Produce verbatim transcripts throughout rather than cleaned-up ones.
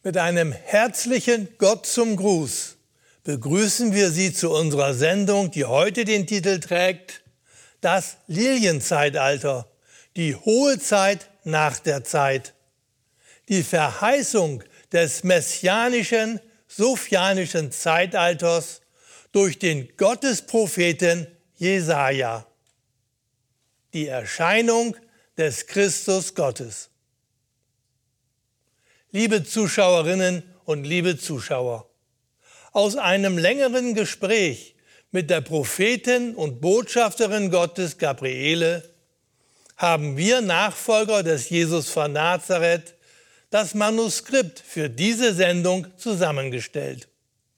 Mit einem herzlichen Gott zum Gruß begrüßen wir Sie zu unserer Sendung, die heute den Titel trägt: Das Lilienzeitalter, die hohe Zeit nach der Zeit. Die Verheißung des messianischen, sophianischen Zeitalters durch den Gottespropheten Jesaja. Die Erscheinung des Christus Gottes. Liebe Zuschauerinnen und liebe Zuschauer, aus einem längeren Gespräch mit der Prophetin und Botschafterin Gottes Gabriele haben wir Nachfolger des Jesus von Nazareth das Manuskript für diese Sendung zusammengestellt.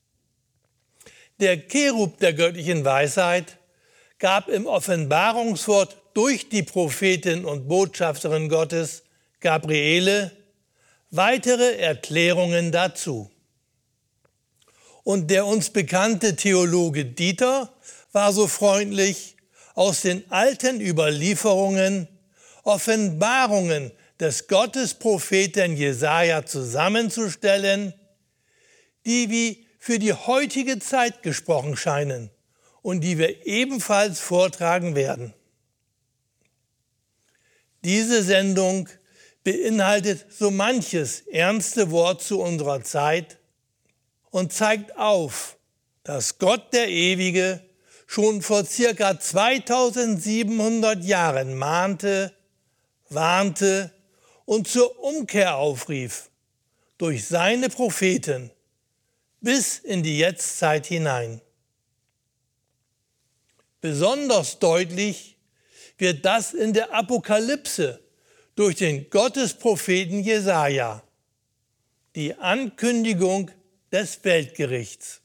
Der Cherub der göttlichen Weisheit gab im Offenbarungswort durch die Prophetin und Botschafterin Gottes Gabriele weitere Erklärungen dazu. Und der uns bekannte Theologe Dieter war so freundlich, aus den alten Überlieferungen Offenbarungen des Gottespropheten Jesaja zusammenzustellen, die wie für die heutige Zeit gesprochen scheinen und die wir ebenfalls vortragen werden. Diese Sendung beinhaltet so manches ernste Wort zu unserer Zeit und zeigt auf, dass Gott der Ewige schon vor circa zweitausendsiebenhundert Jahren mahnte, warnte und zur Umkehr aufrief durch seine Propheten bis in die Jetztzeit hinein. Besonders deutlich wird das in der Apokalypse durch den Gottespropheten Jesaja, die Ankündigung des Weltgerichts.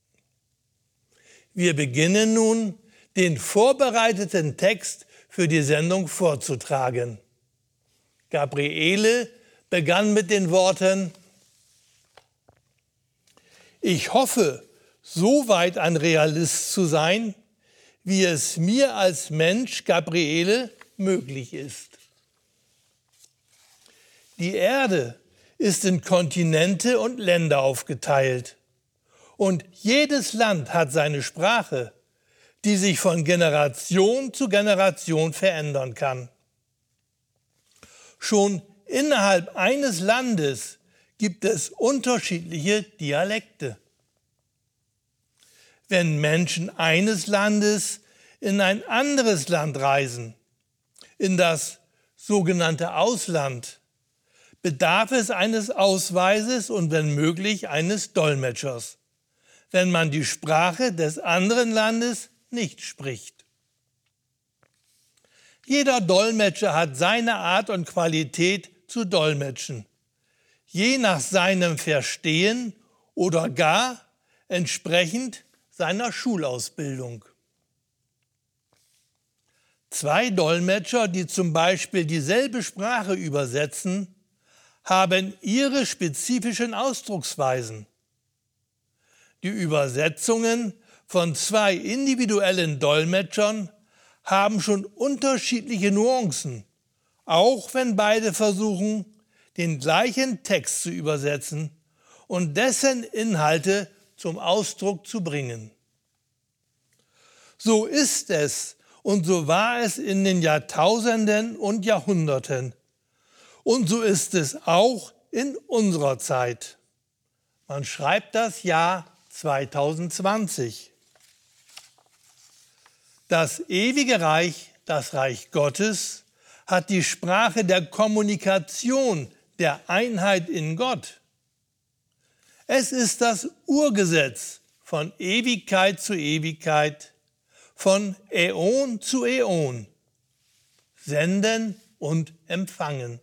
Wir beginnen nun, den vorbereiteten Text für die Sendung vorzutragen. Gabriele begann mit den Worten: Ich hoffe, so weit ein Realist zu sein, wie es mir als Mensch, Gabriele, möglich ist. Die Erde ist in Kontinente und Länder aufgeteilt. Und jedes Land hat seine Sprache, die sich von Generation zu Generation verändern kann. Schon innerhalb eines Landes gibt es unterschiedliche Dialekte. Wenn Menschen eines Landes in ein anderes Land reisen, in das sogenannte Ausland, bedarf es eines Ausweises und wenn möglich eines Dolmetschers, wenn man die Sprache des anderen Landes nicht spricht. Jeder Dolmetscher hat seine Art und Qualität zu dolmetschen, je nach seinem Verstehen oder gar entsprechend seiner Schulausbildung. Zwei Dolmetscher, die zum Beispiel dieselbe Sprache übersetzen, haben ihre spezifischen Ausdrucksweisen. Die Übersetzungen von zwei individuellen Dolmetschern haben schon unterschiedliche Nuancen, auch wenn beide versuchen, den gleichen Text zu übersetzen und dessen Inhalte zum Ausdruck zu bringen. So ist es und so war es in den Jahrtausenden und Jahrhunderten. Und so ist es auch in unserer Zeit. Man schreibt das Jahr zweitausendzwanzig. Das ewige Reich, das Reich Gottes, hat die Sprache der Kommunikation, der Einheit in Gott. Es ist das Urgesetz von Ewigkeit zu Ewigkeit, von Äon zu Äon, Senden und Empfangen.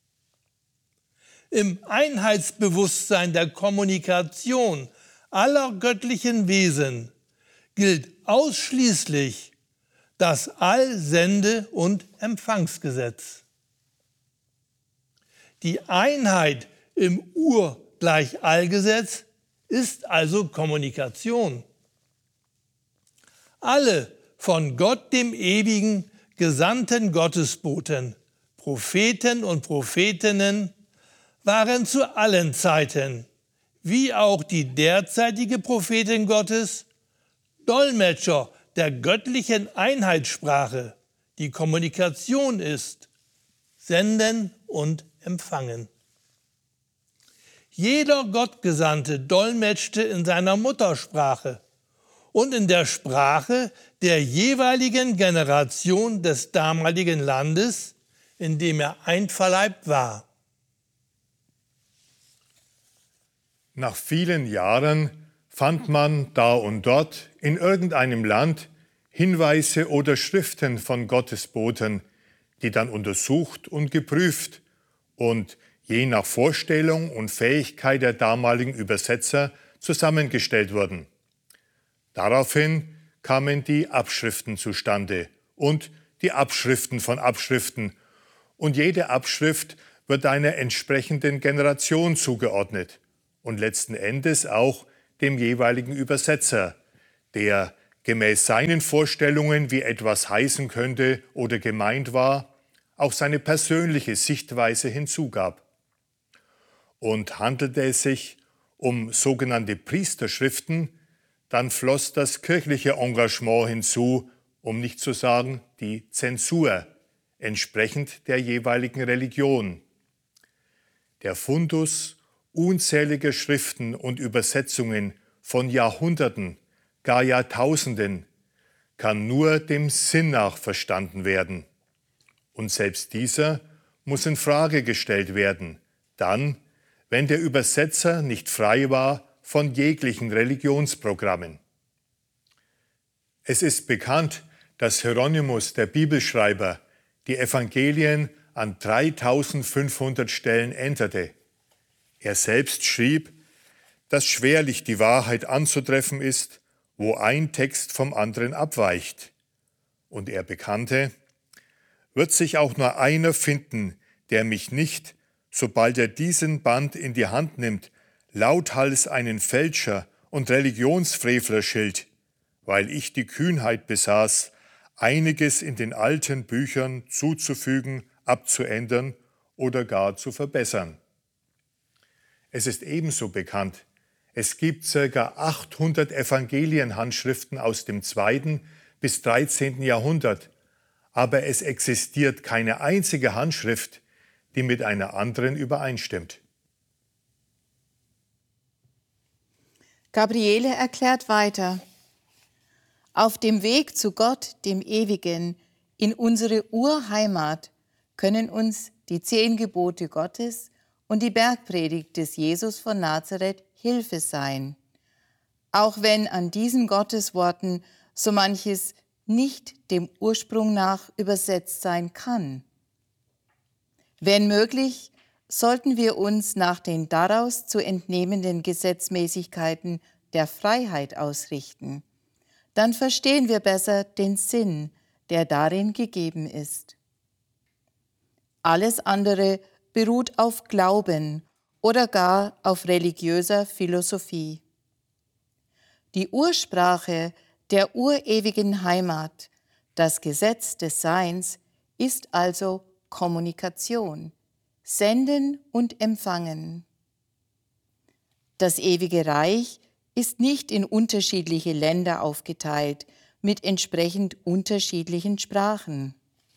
Im Einheitsbewusstsein der Kommunikation aller göttlichen Wesen gilt ausschließlich das Allsende- und Empfangsgesetz. Die Einheit im Ur-gleich-All-Gesetz ist also Kommunikation. Alle von Gott dem Ewigen gesandten Gottesboten, Propheten und Prophetinnen waren zu allen Zeiten, wie auch die derzeitige Prophetin Gottes, Dolmetscher der göttlichen Einheitssprache, die Kommunikation ist, Senden und Empfangen. Jeder Gottgesandte dolmetschte in seiner Muttersprache und in der Sprache der jeweiligen Generation des damaligen Landes, in dem er einverleibt war. Nach vielen Jahren fand man da und dort in irgendeinem Land Hinweise oder Schriften von Gottesboten, die dann untersucht und geprüft und je nach Vorstellung und Fähigkeit der damaligen Übersetzer zusammengestellt wurden. Daraufhin kamen die Abschriften zustande und die Abschriften von Abschriften, und jede Abschrift wird einer entsprechenden Generation zugeordnet und letzten Endes auch dem jeweiligen Übersetzer, der gemäß seinen Vorstellungen, wie etwas heißen könnte oder gemeint war, auch seine persönliche Sichtweise hinzugab. Und handelte es sich um sogenannte Priesterschriften, dann floss das kirchliche Engagement hinzu, um nicht zu sagen die Zensur, entsprechend der jeweiligen Religion. Der Fundus unzähliger Schriften und Übersetzungen von Jahrhunderten, gar Jahrtausenden, kann nur dem Sinn nach verstanden werden. Und selbst dieser muss in Frage gestellt werden, dann, wenn der Übersetzer nicht frei war von jeglichen Religionsprogrammen. Es ist bekannt, dass Hieronymus, der Bibelschreiber, die Evangelien an dreitausendfünfhundert Stellen änderte. Er selbst schrieb, dass schwerlich die Wahrheit anzutreffen ist, wo ein Text vom anderen abweicht. Und er bekannte, wird sich auch nur einer finden, der mich nicht, sobald er diesen Band in die Hand nimmt, lauthals einen Fälscher und Religionsfrevler schilt, weil ich die Kühnheit besaß, einiges in den alten Büchern zuzufügen, abzuändern oder gar zu verbessern. Es ist ebenso bekannt, es gibt ca. achthundert Evangelienhandschriften aus dem zweiten bis dreizehnten Jahrhundert, aber es existiert keine einzige Handschrift, die mit einer anderen übereinstimmt. Gabriele erklärt weiter: Auf dem Weg zu Gott, dem Ewigen, in unsere Urheimat, können uns die zehn Gebote Gottes und die Bergpredigt des Jesus von Nazareth Hilfe sein. Auch wenn an diesen Gottesworten so manches nicht dem Ursprung nach übersetzt sein kann. Wenn möglich, sollten wir uns nach den daraus zu entnehmenden Gesetzmäßigkeiten der Freiheit ausrichten. Dann verstehen wir besser den Sinn, der darin gegeben ist. Alles andere beruht auf Glauben oder gar auf religiöser Philosophie. Die Ursprache der urewigen Heimat, das Gesetz des Seins, ist also Kommunikation, Senden und Empfangen. Das ewige Reich ist nicht in unterschiedliche Länder aufgeteilt, mit entsprechend unterschiedlichen Sprachen.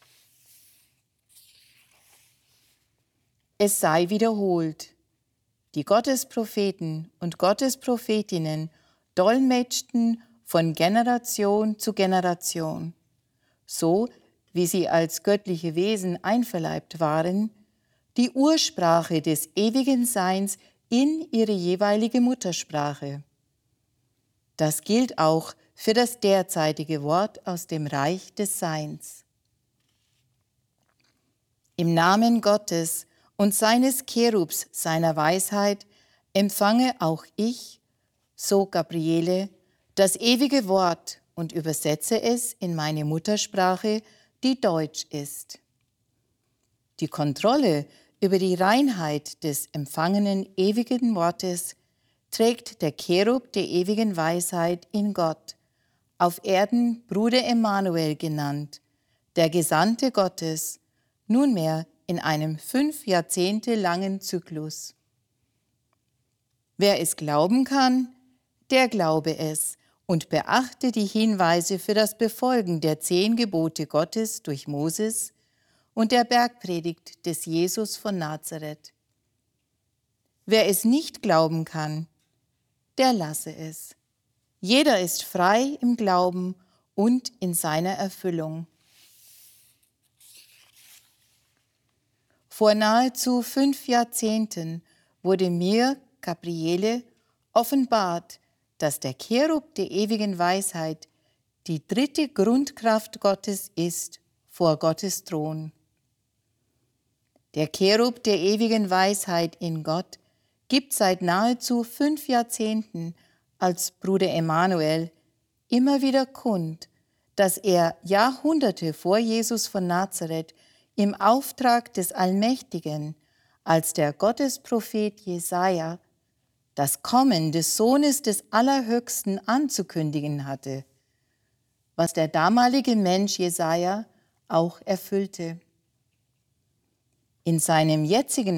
Es sei wiederholt: Die Gottespropheten und Gottesprophetinnen dolmetschten von Generation zu Generation, so wie sie als göttliche Wesen einverleibt waren, die Ursprache des ewigen Seins in ihre jeweilige Muttersprache. Das gilt auch für das derzeitige Wort aus dem Reich des Seins. Im Namen Gottes und seines Cherubs, seiner Weisheit, empfange auch ich, so Gabriele, das ewige Wort und übersetze es in meine Muttersprache, die Deutsch ist. Die Kontrolle über die Reinheit des empfangenen ewigen Wortes trägt der Cherub der ewigen Weisheit in Gott, auf Erden Bruder Emmanuel genannt, der Gesandte Gottes, nunmehr in einem fünf Jahrzehnte langen Zyklus. Wer es glauben kann, der glaube es und beachte die Hinweise für das Befolgen der zehn Gebote Gottes durch Moses und der Bergpredigt des Jesus von Nazareth. Wer es nicht glauben kann, der lasse es. Jeder ist frei im Glauben und in seiner Erfüllung. Vor nahezu fünf Jahrzehnten wurde mir, Gabriele, offenbart, dass der Cherub der ewigen Weisheit die dritte Grundkraft Gottes ist vor Gottes Thron. Der Cherub der ewigen Weisheit in Gott gibt seit nahezu fünf Jahrzehnten als Bruder Emanuel immer wieder kund, dass er Jahrhunderte vor Jesus von Nazareth im Auftrag des Allmächtigen als der Gottesprophet Jesaja das Kommen des Sohnes des Allerhöchsten anzukündigen hatte, was der damalige Mensch Jesaja auch erfüllte. In seinem jetzigen